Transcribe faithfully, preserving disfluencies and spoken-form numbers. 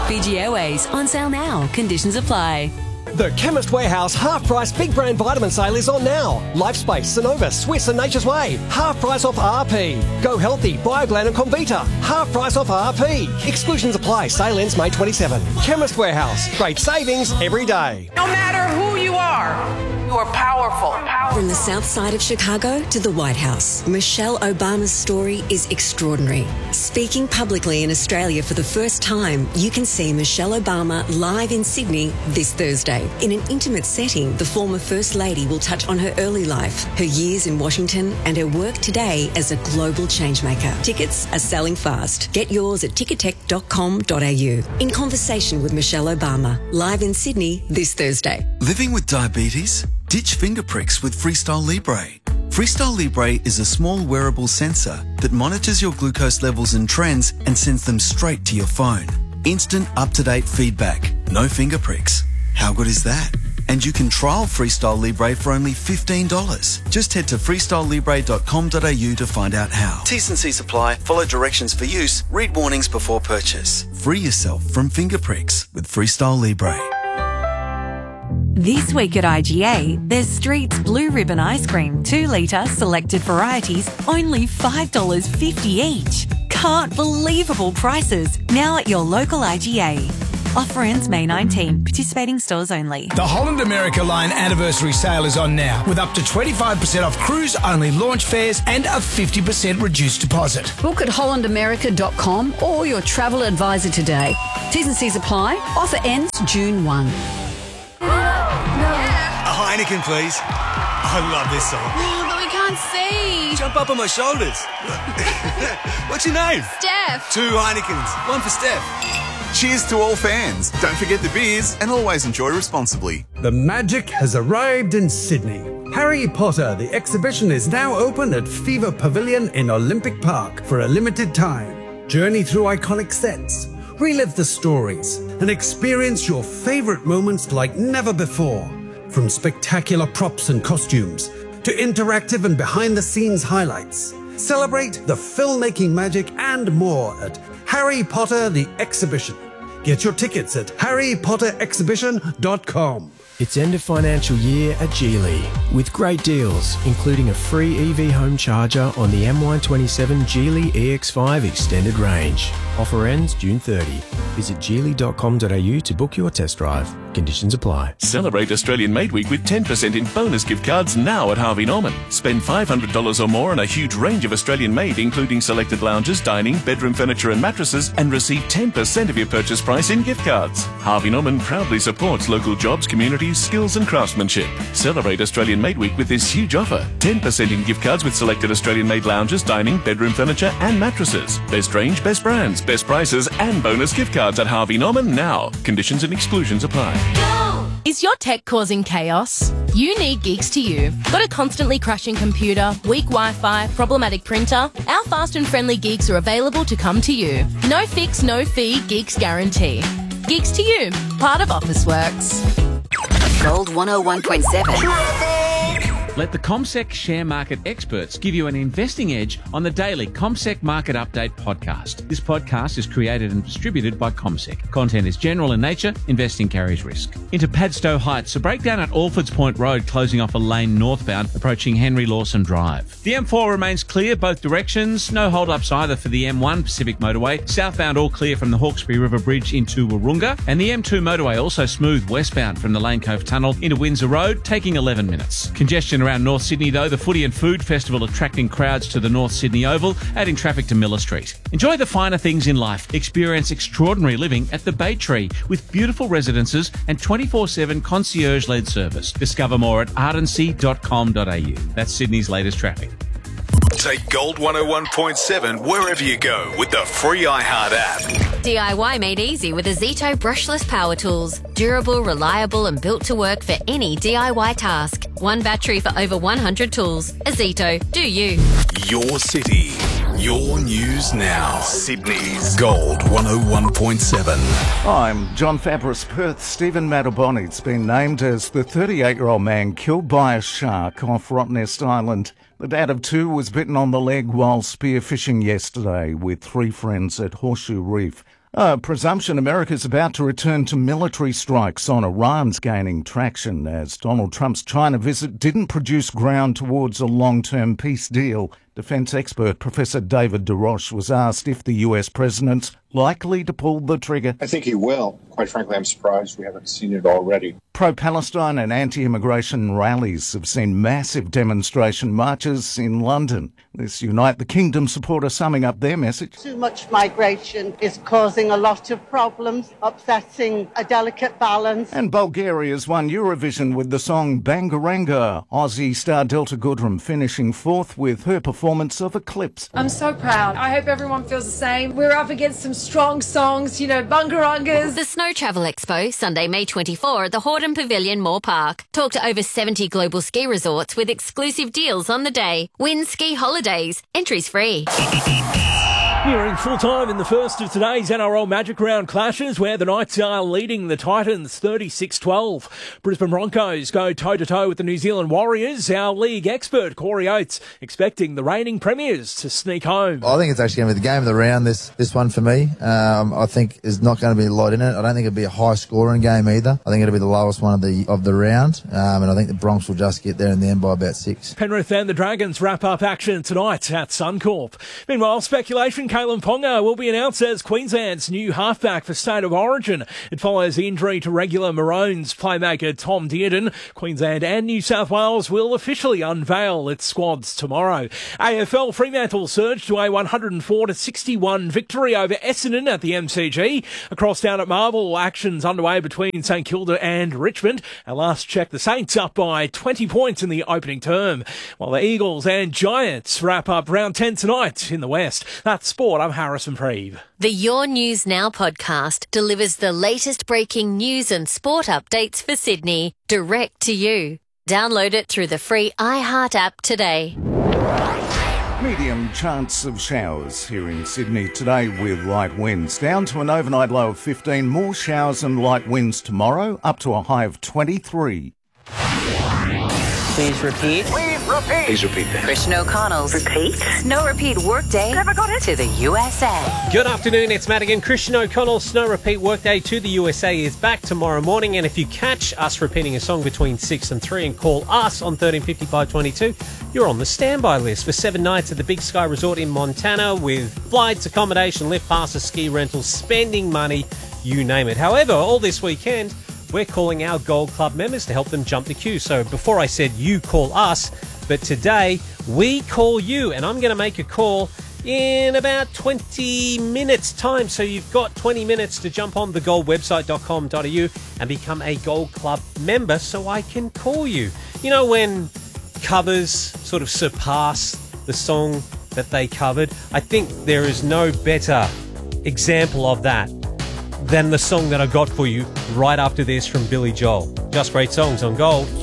Fiji Airways, on sale now. Conditions apply. The Chemist Warehouse half-price big brand vitamin sale is on now. Lifespace, Sonova, Swiss and Nature's Way. Half price off R P. Go Healthy, Bioglan and Comvita. Half price off R P. Exclusions apply. Sale ends May twenty-seventh. Chemist Warehouse. Great savings every day. No matter who you are, you are powerful. From the south side of Chicago to the White House, Michelle Obama's story is extraordinary. Speaking publicly in Australia for the first time, you can see Michelle Obama live in Sydney this Thursday. In an intimate setting, the former First Lady will touch on her early life, her years in Washington, and her work today as a global changemaker. Tickets are selling fast. Get yours at ticketek dot com dot a u. In conversation with Michelle Obama, live in Sydney this Thursday. Living with diabetes? Ditch finger pricks with Freestyle Libre. Freestyle Libre is a small wearable sensor that monitors your glucose levels and trends and sends them straight to your phone. Instant up-to-date feedback. No finger pricks. How good is that? And you can trial Freestyle Libre for only fifteen dollars. Just head to freestyle libre dot com dot a u to find out how. T's and C's apply. Follow directions for use. Read warnings before purchase. Free yourself from finger pricks with Freestyle Libre. This week at I G A, there's Street's Blue Ribbon Ice Cream, two litre, selected varieties, only five dollars fifty each. Can't believable prices, now at your local I G A. Offer ends May nineteenth. Participating stores only. The Holland America Line anniversary sale is on now, with up to twenty-five percent off cruise-only launch fares and a fifty percent reduced deposit. Book at holland america dot com or your travel advisor today. T's and C's apply. Offer ends June first. A Heineken, please. I love this song. Oh, but we can't see. Jump up on my shoulders. What's your name? Steph. Two Heinekens. One for Steph. Cheers to all fans. Don't forget the beers and always enjoy responsibly. The magic has arrived in Sydney. Harry Potter, the exhibition, is now open at Fever Pavilion in Olympic Park for a limited time. Journey through iconic sets, relive the stories, and experience your favourite moments like never before. From spectacular props and costumes to interactive and behind-the-scenes highlights. Celebrate the filmmaking magic and more at Harry Potter the Exhibition. Get your tickets at harry potter exhibition dot com. It's end of financial year at Geely with great deals, including a free E V home charger on the M Y twenty-seven Geely E X five Extended Range. Offer ends June thirtieth. Visit geely dot com dot a u to book your test drive. Conditions apply. Celebrate Australian Made Week with ten percent in bonus gift cards now at Harvey Norman. Spend five hundred dollars or more on a huge range of Australian made, including selected lounges, dining, bedroom furniture and mattresses, and receive ten percent of your purchase price in gift cards. Harvey Norman proudly supports local jobs, communities, skills and craftsmanship. Celebrate Australian Made Week with this huge offer. ten percent in gift cards with selected Australian made lounges, dining, bedroom furniture and mattresses. Best range, best brands, best prices and bonus gift cards at Harvey Norman now. Conditions and exclusions apply. Is your tech causing chaos? You need Geeks to You. Got a constantly crashing computer, weak Wi-Fi, problematic printer? Our fast and friendly Geeks are available to come to you. No fix, no fee, Geeks guarantee. Geeks to You, part of Officeworks. Gold one oh one point seven. Let the CommSec share market experts give you an investing edge on the daily CommSec Market Update podcast. This podcast is created and distributed by CommSec. Content is general in nature. Investing carries risk. Into Padstow Heights, a breakdown at Alfords Point Road closing off a lane northbound approaching Henry Lawson Drive. The M four remains clear both directions. No hold-ups either for the M one Pacific Motorway. Southbound all clear from the Hawkesbury River Bridge into Wahroonga. And the M two Motorway also smooth westbound from the Lane Cove Tunnel into Windsor Road, taking eleven minutes. Congestion around North Sydney, though, the Footy and Food Festival attracting crowds to the North Sydney Oval, adding traffic to Miller Street. Enjoy the finer things in life. Experience extraordinary living at the Bay Tree with beautiful residences and twenty-four seven concierge-led service. Discover more at ardency dot com dot a u. That's Sydney's latest traffic. Take Gold one oh one point seven wherever you go with the free iHeart app. D I Y made easy with Azito brushless power tools. Durable, reliable and built to work for any D I Y task. One battery for over one hundred tools. Azito, do you. Your city, your news now. Sydney's Gold one oh one point seven. I'm John Fabris. Perth Stephen Mataboni's been named as the thirty-eight-year-old man killed by a shark off Rottnest Island. The dad of two was bitten on the leg while spearfishing yesterday with three friends at Horseshoe Reef. A presumption America's about to return to military strikes on Iran's gaining traction as Donald Trump's China visit didn't produce ground towards a long-term peace deal. Defence expert Professor David DeRoche was asked if the U S president's likely to pull the trigger. I think he will. Quite frankly, I'm surprised we haven't seen it already. Pro-Palestine and anti-immigration rallies have seen massive demonstration marches in London. This Unite the Kingdom supporter summing up their message. Too much migration is causing a lot of problems, upsetting a delicate balance. And Bulgaria's won Eurovision with the song Bangaranga. Aussie star Delta Goodrem finishing fourth with her performance of Eclipse. I'm so proud. I hope everyone feels the same. We're up against some strong songs, you know, Bangarangas. The Snow Travel Expo, Sunday, May twenty-fourth at the Hordern Pavilion, Moore Park. Talk to over seventy global ski resorts with exclusive deals on the day. Win ski holidays. Entries free. Nearing full time in the first of today's N R L Magic Round clashes, where the Knights are leading the Titans thirty-six twelve. Brisbane Broncos go toe-to-toe with the New Zealand Warriors. Our league expert, Corey Oates, expecting the reigning premiers to sneak home. I think it's actually going to be the game of the round, this this one for me. Um, I think there's not going to be a lot in it. I don't think it'll be a high-scoring game either. I think it'll be the lowest one of the of the round, um, and I think the Bronx will just get there in the end by about six. Penrith and the Dragons wrap up action tonight at Suncorp. Meanwhile, speculation Kalen Ponga will be announced as Queensland's new halfback for State of Origin. It follows the injury to regular Maroons playmaker Tom Dearden. Queensland and New South Wales will officially unveil its squads tomorrow. A F L Fremantle surged to a one hundred four to sixty-one victory over Essendon at the M C G. Across down at Marvel, actions underway between St Kilda and Richmond. At last check, the Saints up by twenty points in the opening term, while the Eagles and Giants wrap up round ten tonight in the West. That's sport. I'm Harrison Preeve. The Your News Now podcast delivers the latest breaking news and sport updates for Sydney direct to you. Download it through the free iHeart app today. Medium chance of showers here in Sydney today with light winds. Down to an overnight low of fifteen. More showers and light winds tomorrow, up to a high of twenty-three. Please repeat. Please repeat. Please repeat that. Christian O'Connell's Repeat. Snow Repeat Workday. Never got it. To the U S A. Good afternoon, it's Matt again. Christian O'Connell's Snow Repeat Workday to the U S A is back tomorrow morning, and if you catch us repeating a song between six and three and call us on thirteen fifty-five twenty-two, you're on the standby list for seven nights at the Big Sky Resort in Montana with flights, accommodation, lift passes, ski rentals, spending money, you name it. However, all this weekend, we're calling our Gold Club members to help them jump the queue. So before I said you call us, but today we call you, and I'm going to make a call in about twenty minutes time. So you've got twenty minutes to jump on the gold website dot com dot a u and become a Gold Club member so I can call you. You know, when covers sort of surpass the song that they covered, I think there is no better example of that than the song that I got for you right after this from Billy Joel. Just Great Songs on Gold.